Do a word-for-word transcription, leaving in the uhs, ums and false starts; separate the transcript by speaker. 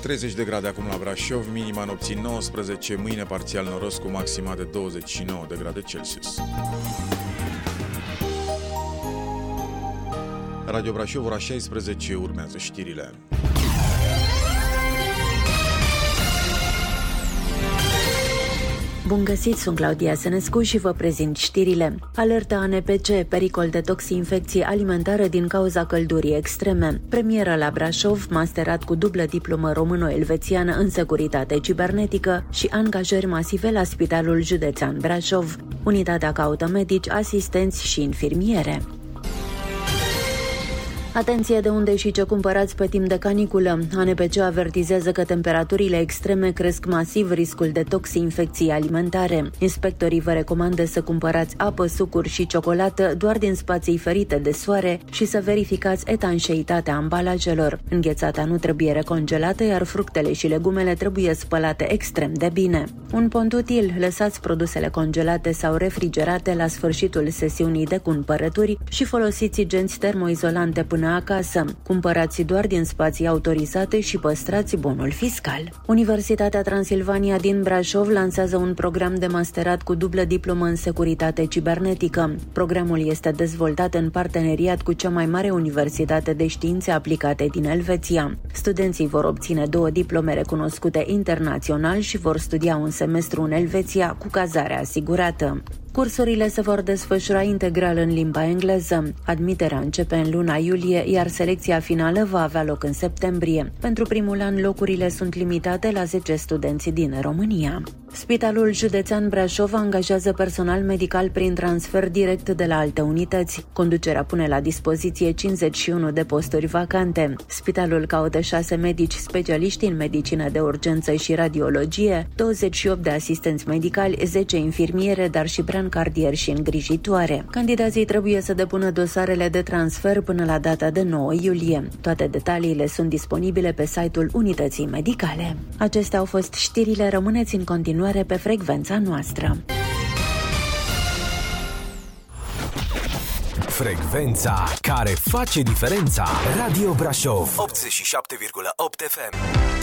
Speaker 1: treizeci de grade acum la Brașov, minima nopții nouăsprezece, mâine parțial noros cu maxima de douăzeci și nouă de grade Celsius. Radio Brașov, ora șaisprezece, urmează știrile.
Speaker 2: Bun găsit, sunt Claudia Sănescu și vă prezint știrile. Alertă A N P C, pericol de toxinfecție alimentară din cauza căldurii extreme. Premieră la Brașov, masterat cu dublă diplomă româno-elvețiană în securitate cibernetică și angajări masive la Spitalul Județean Brașov. Unitatea caută medici, asistenți și infirmiere. Atenție de unde și ce cumpărați pe timp de caniculă. A N P C avertizează că temperaturile extreme cresc masiv riscul de toxinfecții alimentare. Inspectorii vă recomandă să cumpărați apă, sucuri și ciocolată doar din spații ferite de soare și să verificați etanșeitatea ambalajelor. Înghețata nu trebuie recongelată, iar fructele și legumele trebuie spălate extrem de bine. Un pont util: lăsați produsele congelate sau refrigerate la sfârșitul sesiunii de cumpărături și folosiți genți termoizolante până acasă. Cumpărați doar din spații autorizate și păstrați bonul fiscal. Universitatea Transilvania din Brașov lansează un program de masterat cu dublă diplomă în securitate cibernetică. Programul este dezvoltat în parteneriat cu cea mai mare universitate de științe aplicate din Elveția. Studenții vor obține două diplome recunoscute internațional și vor studia un semestru în Elveția cu cazare asigurată. Cursurile se vor desfășura integral în limba engleză. Admiterea începe în luna iulie, iar selecția finală va avea loc în septembrie. Pentru primul an, locurile sunt limitate la zece studenți din România. Spitalul Județean Brașov angajează personal medical prin transfer direct de la alte unități. Conducerea pune la dispoziție cincizeci și unu de posturi vacante. Spitalul caută șase medici specialiști în medicină de urgență și radiologie, douăzeci și opt de asistenți medicali, zece infirmiere, dar și brancardieri și îngrijitoare. Candidații trebuie să depună dosarele de transfer până la data de nouă iulie. Toate detaliile sunt disponibile pe site-ul unității medicale. Acestea au fost știrile, rămâneți în continuare pe frecvența noastră.
Speaker 3: Frecvența care face diferența. Radio Brașov optzeci și șapte virgulă opt F M.